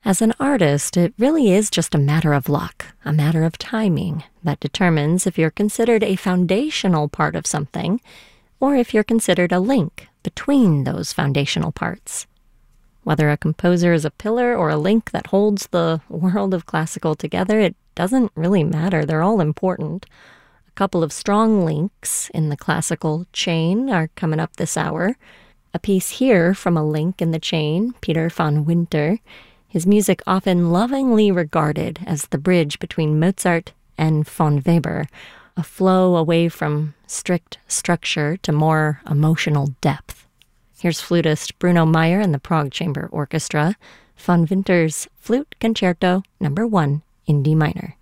As an artist, it really is just a matter of luck, a matter of timing, that determines if you're considered a foundational part of something, or if you're considered a link between those foundational parts. Whether a composer is a pillar or a link that holds the world of classical together, it doesn't really matter. They're all important. A couple of strong links in the classical chain are coming up this hour. A piece here from a link in the chain, Peter von Winter. His music often lovingly regarded as the bridge between Mozart and von Weber, a flow away from strict structure to more emotional depth. Here's flutist Bruno Meyer and the Prague Chamber Orchestra, von Winter's Flute Concerto No. 1 in D minor.